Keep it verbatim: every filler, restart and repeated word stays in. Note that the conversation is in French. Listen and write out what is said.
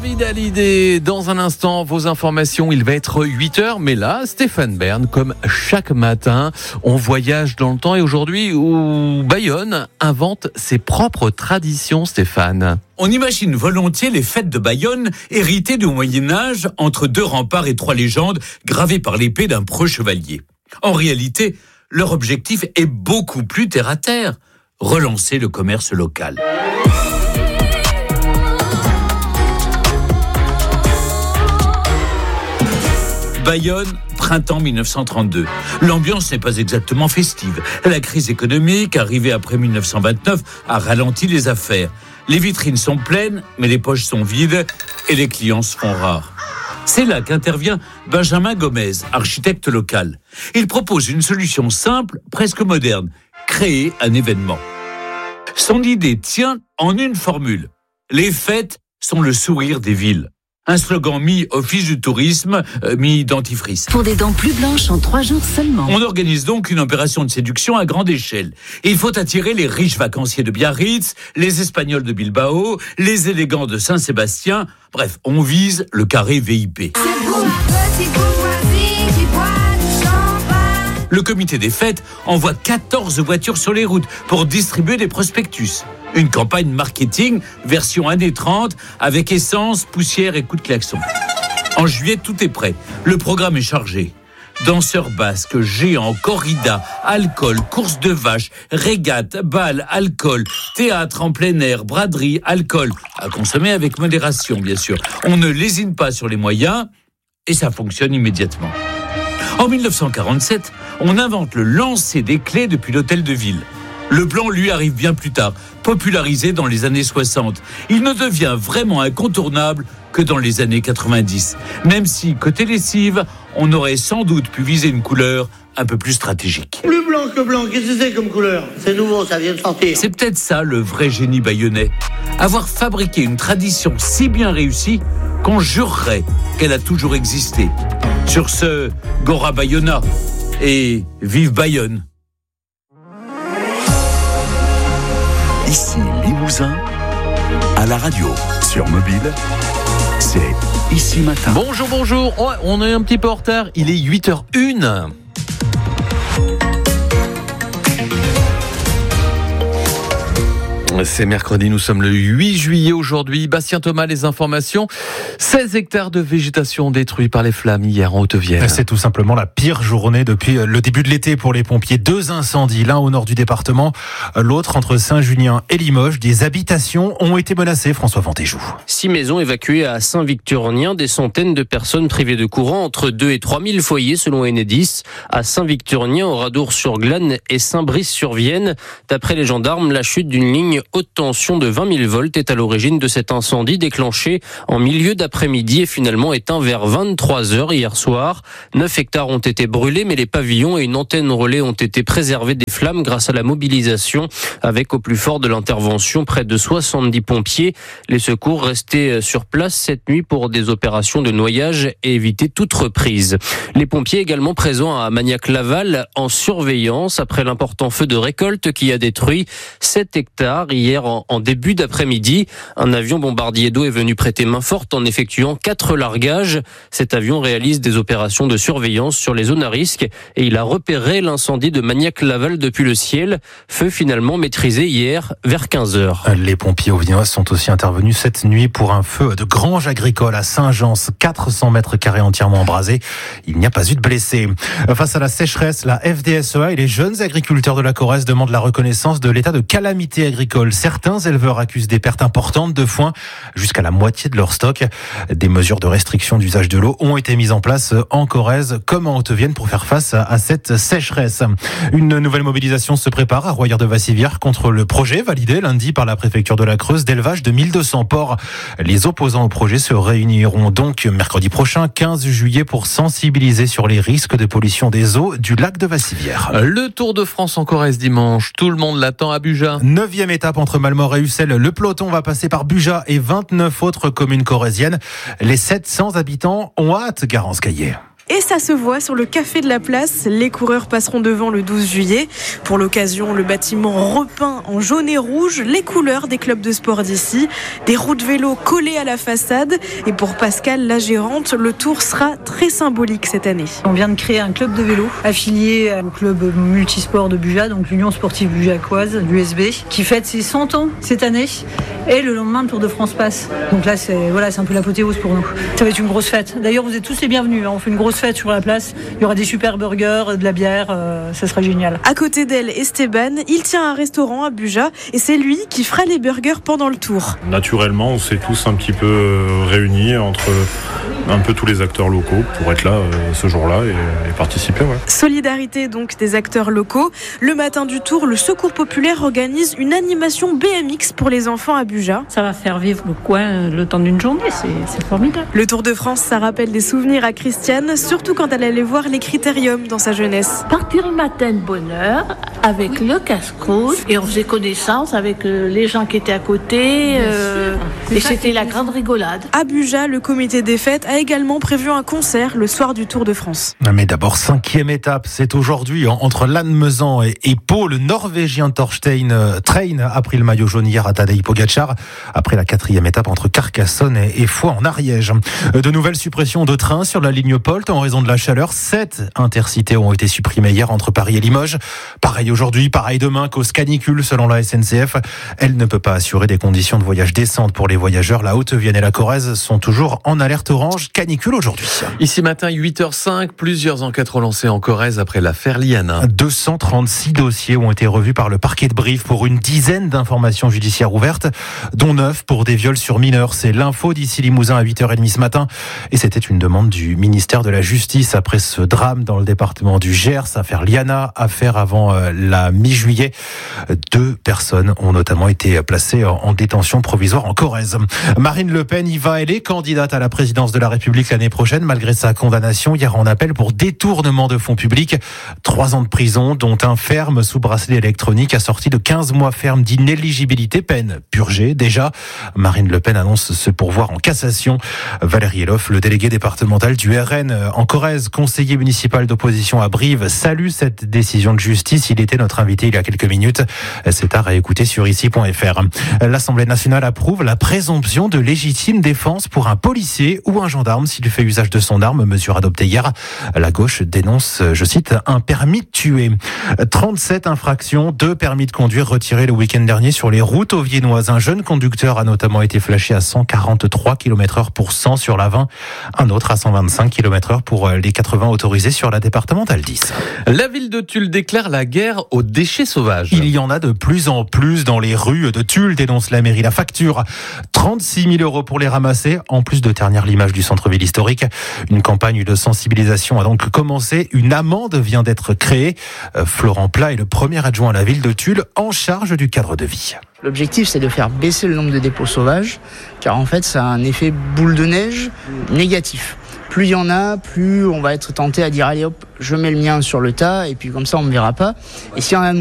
Hallyday, dans un instant, vos informations, il va être huit heures, mais là, Stéphane Bern, comme chaque matin, on voyage dans le temps et aujourd'hui, où Bayonne invente ses propres traditions, Stéphane. On imagine volontiers les fêtes de Bayonne héritées du Moyen-Âge entre deux remparts et trois légendes gravées par l'épée d'un preux chevalier. En réalité, leur objectif est beaucoup plus terre-à-terre, relancer le commerce local. Bayonne, printemps dix-neuf cent trente-deux. L'ambiance n'est pas exactement festive. La crise économique, arrivée après dix-neuf cent vingt-neuf, a ralenti les affaires. Les vitrines sont pleines, mais les poches sont vides et les clients se font rares. C'est là qu'intervient Benjamin Gomez, architecte local. Il propose une solution simple, presque moderne, créer un événement. Son idée tient en une formule. Les fêtes sont le sourire des villes. Un slogan mi-office du tourisme, euh, mi-dentifrice. Pour des dents plus blanches en trois jours seulement. On organise donc une opération de séduction à grande échelle. Il faut attirer les riches vacanciers de Biarritz, les Espagnols de Bilbao, les élégants de Saint-Sébastien. Bref, on vise le carré V I P. Le comité des fêtes envoie quatorze voitures sur les routes pour distribuer des prospectus. Une campagne marketing version années trente avec essence, poussière et coups de klaxon. En juillet, tout est prêt. Le programme est chargé. Danseurs basques, géants, corrida, alcool, course de vaches, régate, bal, alcool, théâtre en plein air, braderie, alcool. À consommer avec modération, bien sûr. On ne lésine pas sur les moyens et ça fonctionne immédiatement. En dix-neuf cent quarante-sept, on invente le lancer des clés depuis l'hôtel de ville. Le blanc, lui, arrive bien plus tard, popularisé dans les années soixante. Il ne devient vraiment incontournable que dans les années quatre-vingt-dix. Même si, côté lessive, on aurait sans doute pu viser une couleur un peu plus stratégique. Plus blanc que blanc, qu'est-ce que c'est comme couleur ? C'est nouveau, ça vient de sortir. C'est peut-être ça le vrai génie bayonnais. Avoir fabriqué une tradition si bien réussie qu'on jurerait qu'elle a toujours existé. Sur ce, Gora Bayona et vive Bayonne. Ici Limousin, à la radio, sur mobile, c'est Ici Matin. Bonjour, bonjour. Oh, on est un petit peu en retard. Il est huit heures une. C'est mercredi, nous sommes le huit juillet aujourd'hui. Bastien Thomas, les informations. seize hectares de végétation détruits par les flammes hier en Haute-Vienne. C'est tout simplement la pire journée depuis le début de l'été pour les pompiers. Deux incendies, l'un au nord du département, l'autre entre Saint-Junien et Limoges. Des habitations ont été menacées, François Fantéjou. Six maisons évacuées à Saint-Victurnien, des centaines de personnes privées de courant, entre deux et trois mille foyers selon Enedis. À Saint-Victurnien, au Radour-sur-Glane et Saint-Brice-sur-Vienne. D'après les gendarmes, la chute d'une ligne haute tension de vingt mille volts est à l'origine de cet incendie déclenché en milieu d'après-midi et finalement éteint vers vingt-trois heures hier soir. neuf hectares ont été brûlés, mais les pavillons et une antenne relais ont été préservés des flammes grâce à la mobilisation, avec au plus fort de l'intervention près de soixante-dix pompiers. Les secours restaient sur place cette nuit pour des opérations de noyage et éviter toute reprise. Les pompiers également présents à Magnac-Laval en surveillance après l'important feu de récolte qui a détruit sept hectares hier en, en début d'après-midi. Un avion bombardier d'eau est venu prêter main forte en effectuant quatre largages. Cet avion réalise des opérations de surveillance sur les zones à risque et il a repéré l'incendie de Magnac-Laval depuis le ciel. Feu finalement maîtrisé hier vers quinze heures. Les pompiers auvergnats sont aussi intervenus cette nuit pour un feu de grange agricole à Saint-Gence. quatre cents mètres carrés entièrement embrasés. Il n'y a pas eu de blessés. Face à la sécheresse, la F D S E A et les jeunes agriculteurs de la Corrèze demandent la reconnaissance de l'état de calamité agricole. Certains éleveurs accusent des pertes importantes de foin, jusqu'à la moitié de leur stock. Des mesures de restriction d'usage de l'eau ont été mises en place en Corrèze comme en Haute-Vienne pour faire face à cette sécheresse. Une nouvelle mobilisation se prépare à Royère-de-Vassivière contre le projet validé lundi par la préfecture de la Creuse d'élevage de mille deux cents porcs. Les opposants au projet se réuniront donc mercredi prochain, quinze juillet, pour sensibiliser sur les risques de pollution des eaux du lac de Vassivière. Le Tour de France en Corrèze dimanche. Tout le monde l'attend à Buja. Neuvième étape entre Malmort et Ussel. Le peloton va passer par Buja et vingt-neuf autres communes corréziennes. Les sept cents habitants ont hâte, Garance Caillé. et ça se voit sur le café de la place. Les coureurs passeront devant le douze juillet. Pour l'occasion, le bâtiment repeint en jaune et rouge les couleurs des clubs de sport d'ici. Des roues de vélo collées à la façade. Et pour Pascal, la gérante, le tour sera très symbolique cette année. On vient de créer un club de vélo affilié au club multisport de Buja, donc l'Union sportive bujacoise, l'U S B, qui fête ses cent ans cette année. Et le lendemain, le Tour de France passe. Donc là, c'est, voilà, c'est un peu l'apothéose pour nous. Ça va être une grosse fête. D'ailleurs, vous êtes tous les bienvenus. On fait une grosse fête sur la place. Il y aura des super burgers, de la bière. Euh, ça sera génial. À côté d'elle, Esteban, il tient un restaurant à Buja et c'est lui qui fera les burgers pendant le tour. Naturellement, on s'est tous un petit peu réunis entre un peu tous les acteurs locaux pour être là euh, ce jour-là et, et participer. Ouais. Solidarité donc des acteurs locaux. Le matin du tour, le Secours populaire organise une animation B M X pour les enfants à Buja. Ça va faire vivre le coin le temps d'une journée, c'est, c'est formidable. Le Tour de France, ça rappelle des souvenirs à Christiane, surtout quand elle allait voir les critériums dans sa jeunesse. Partir le matin de bonne heure avec le casse-croûte et on faisait connaissance avec euh, les gens qui étaient à côté euh, et c'était la grande rigolade. À Buja, le comité des fêtes a également prévu un concert le soir du Tour de France. Mais d'abord, cinquième étape, c'est aujourd'hui entre Lannemezan et, et Pau. Le Norvégien Torstein Train a pris le maillot jaune hier à Tadej Pogacar. Après la quatrième étape entre Carcassonne et, et Foix en Ariège. De nouvelles suppressions de trains sur la ligne Polt en raison de la chaleur. Sept intercités ont été supprimées hier entre Paris et Limoges. Pareil aujourd'hui, pareil demain, cause canicule selon la S N C F. Elle ne peut pas assurer des conditions de voyage décentes pour les voyageurs. La Haute-Vienne et la Corrèze sont toujours en alerte orange. Canicule aujourd'hui. Ici matin, huit heures cinq, plusieurs enquêtes relancées en Corrèze après l'affaire Liana. deux cent trente-six dossiers ont été revus par le parquet de Brive pour une dizaine d'informations judiciaires ouvertes, dont neuf pour des viols sur mineurs. C'est l'info d'ici Limousin à huit heures trente ce matin. Et c'était une demande du ministère de la Justice après ce drame dans le département du Gers, affaire Liana, affaire avant la mi-juillet. Deux personnes ont notamment été placées en détention provisoire en Corrèze. Marine Le Pen y va, elle est candidate à la présidence de la République l'année prochaine, malgré sa condamnation hier en appel pour détournement de fonds publics. Trois ans de prison, dont un ferme sous bracelet électronique, assorti de quinze mois ferme d'inéligibilité, peine purgée. Déjà, Marine Le Pen annonce se pourvoir en cassation. Valérie Eloff, le délégué départemental du R N en Corrèze, conseiller municipal d'opposition à Brive, salue cette décision de justice. Il était notre invité il y a quelques minutes. C'est à réécouter sur ici point f r. L'Assemblée nationale approuve la présomption de légitime défense pour un policier ou un gendarme s'il fait usage de son arme, mesure adoptée hier. La gauche dénonce, je cite, un permis de tuer. trente-sept infractions, deux permis de conduire retirés le week-end dernier sur les routes auviennoises. Un jeune conducteur a notamment été flashé à cent quarante-trois kilomètres heure pour cent sur la vingt, un autre à cent vingt-cinq kilomètres heure pour les quatre-vingts autorisés sur la départementale dix. La ville de Tulle déclare la guerre aux déchets sauvages. Il y en a de plus en plus dans les rues de Tulle, dénonce la mairie. La facture, trente-six mille euros pour les ramasser, en plus de ternir l'image du centre-ville historique. Une campagne de sensibilisation a donc commencé. Une amende vient d'être créée. Florent Plat est le premier adjoint à la ville de Tulle en charge du cadre de vie. L'objectif, c'est de faire baisser le nombre de dépôts sauvages, car en fait, ça a un effet boule de neige négatif. Plus il y en a, plus on va être tenté à dire allez hop, je mets le mien sur le tas, et puis comme ça, on ne me verra pas. Et s'il y en a